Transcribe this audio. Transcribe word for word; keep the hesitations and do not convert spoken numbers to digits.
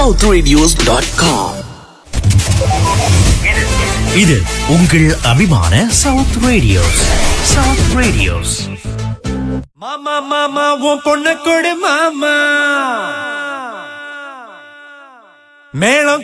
south radios dot com. இது உங்கள் அபிமான சவுத் ரேடியோஸ். South radios. மாமா மாமா உன் பொண்ண கொடு மாமா மேளம்